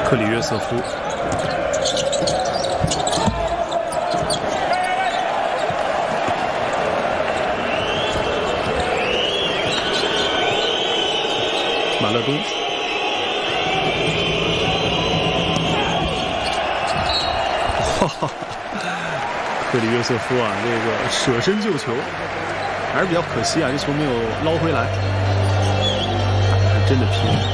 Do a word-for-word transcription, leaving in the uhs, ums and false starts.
克里约瑟夫。马勒东。哈哈，克里约瑟夫啊，这个舍身救球，还是比较可惜啊，这球没有捞回来，打的是真的拼。